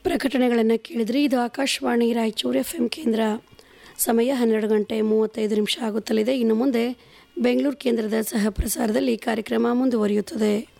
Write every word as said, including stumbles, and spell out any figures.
ಪ್ರಕಟಣೆಗಳನ್ನು ಕೇಳಿದ್ರಿ. ಇದು Akashvani Raichur F M ಕೇಂದ್ರ. ಸಮಯ ಹನ್ನೆರಡು ಗಂಟೆ ಮೂವತ್ತೈದು ನಿಮಿಷ ಆಗುತ್ತಲಿದೆ. ಇನ್ನು ಮುಂದೆ ಬೆಂಗಳೂರು ಕೇಂದ್ರದ ಸಹ ಪ್ರಸಾರದಲ್ಲಿ ಕಾರ್ಯಕ್ರಮ ಮುಂದುವರಿಯುತ್ತದೆ.